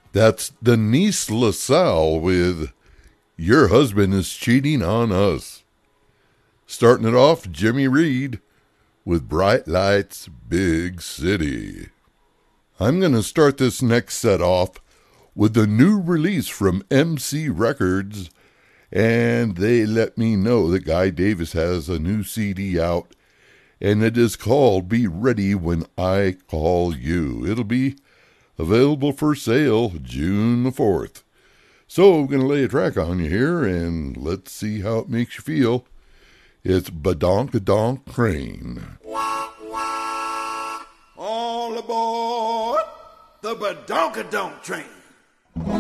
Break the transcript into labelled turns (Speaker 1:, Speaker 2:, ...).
Speaker 1: That's Denise LaSalle with Your Husband is Cheating on Us. Starting it off, Jimmy Reed with Bright Lights, Big City. I'm going to start this next set off with the new release from MC Records, and they let me know that Guy Davis has a new CD out, and it is called Be Ready When I Call You. It'll be available for sale June the 4th. So I'm going to lay a track on you here, and let's see how it makes you feel. It's Badonkadonk Train.
Speaker 2: All aboard the Badonkadonk Train.